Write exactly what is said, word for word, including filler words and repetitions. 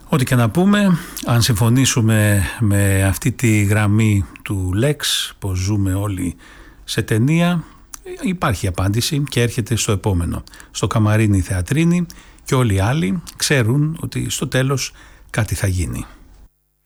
Ό,τι και να πούμε, αν συμφωνήσουμε με αυτή τη γραμμή του Lex, πως ζούμε όλοι σε ταινία, υπάρχει απάντηση και έρχεται στο επόμενο. Στο Καμαρίνι Θεατρίνι και όλοι οι άλλοι ξέρουν ότι στο τέλος κάτι θα γίνει.